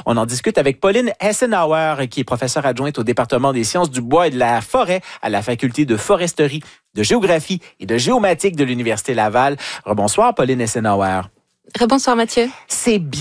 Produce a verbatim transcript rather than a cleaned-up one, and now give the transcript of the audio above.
On en discute avec Pauline Hessenauer, qui est professeure adjointe au département des sciences du bois et de la forêt à la faculté de foresterie, de géographie et de géomatique de l'Université Laval. Rebonsoir, Pauline Hessenauer. Rebonsoir, Mathieu. C'est bien